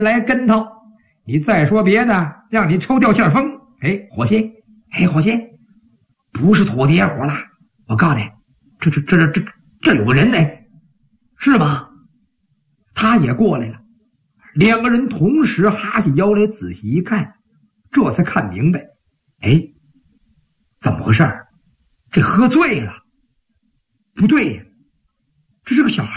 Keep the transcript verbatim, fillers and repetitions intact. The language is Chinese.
来跟头，你再说别的，让你抽掉线风。哎，伙计，哎，伙计，不是土地活了，我告诉你，这这这这这这有个人呢，是吗？他也过来了，两个人同时哈起腰来，仔细一看，这才看明白，哎，怎么回事？这喝醉了，不对呀，这是个小孩